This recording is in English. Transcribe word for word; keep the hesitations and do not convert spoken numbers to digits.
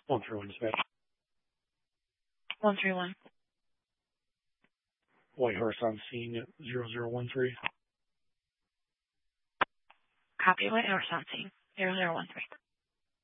one three one dispatch. one three one. White Horse on scene at zero zero one three. Copy. White Horse on scene. zero zero one three.